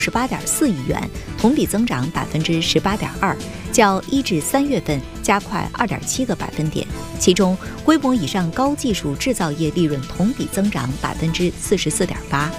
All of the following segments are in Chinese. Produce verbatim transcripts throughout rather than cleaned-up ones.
十八点四亿元，同比增长百分之十八点二，较一至三月份加快二点七个百分点。其中，规模以上高技术制造业利润同比增长百分之四十四点八。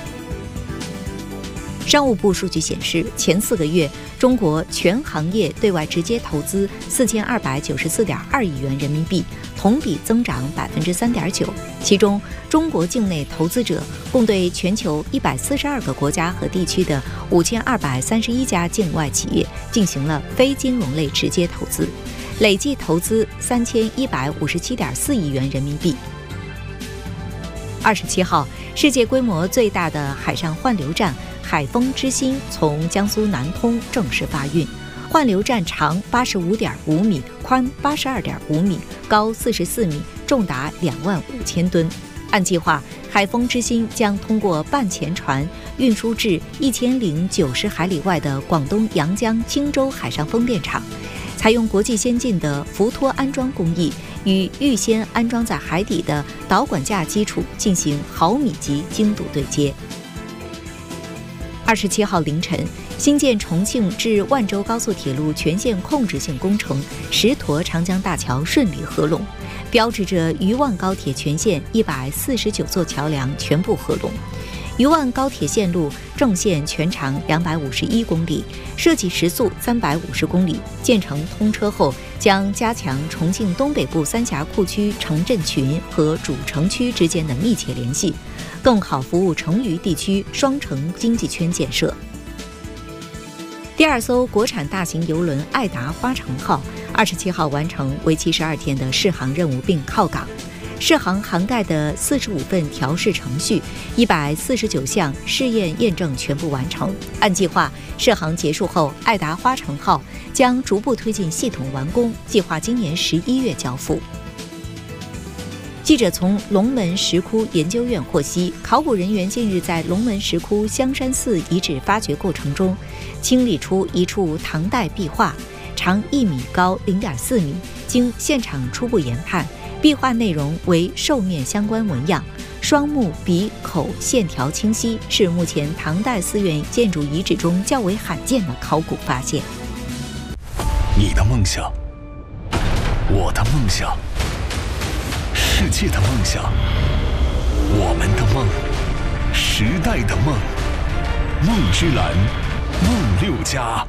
商务部数据显示，前四个月，中国全行业对外直接投资四千二百九十四点二亿元人民币，同比增长百分之三点九。其中，中国境内投资者共对全球一百四十二个国家和地区的五千二百三十一家境外企业进行了非金融类直接投资，累计投资三千一百五十七点四亿元人民币。二十七号，世界规模最大的海上换流站海丰之星从江苏南通正式发运。换流站长八十五点五米，宽八十二点五米，高四十四米，重达两万五千吨。按计划，海丰之星将通过半潜船运输至一千零九十海里外的广东阳江青州海上风电场，采用国际先进的浮托安装工艺，与预先安装在海底的导管架基础进行毫米级精度对接。二十七号凌晨，新建重庆至万州高速铁路全线控制性工程石沱长江大桥顺利合拢，标志着渝万高铁全线一百四十九座桥梁全部合拢。渝万高铁线路正线全长两百五十一公里，设计时速三百五十公里。建成通车后，将加强重庆东北部三峡库区城镇群和主城区之间的密切联系，更好服务成渝地区双城经济圈建设。第二艘国产大型邮轮爱达花城号二十七号完成为期十二天的试航任务并靠港。试航涵盖的四十五份调试程序、一百四十九项试验验证全部完成。按计划，试航结束后，爱达花城号将逐步推进系统完工，计划今年十一月交付。记者从龙门石窟研究院获悉，考古人员近日在龙门石窟香山寺遗址发掘过程中，清理出一处唐代壁画，长一米，高零点四米。经现场初步研判，壁画内容为兽面相关纹样，双目、鼻、口线条清晰，是目前唐代寺院建筑遗址中较为罕见的考古发现。 你的梦想，我的梦想，世界的梦想，我们的梦，时代的梦，梦之蓝，梦六家。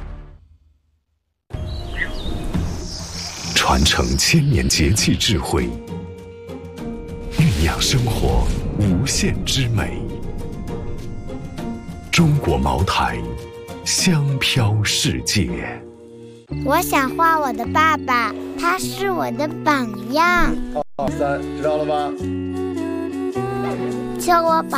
传承千年节气智慧，酝酿生活无限之美。中国茅台，香飘世界。 我想画我的爸爸，他是我的榜样。 三，知道了吧？ 叫我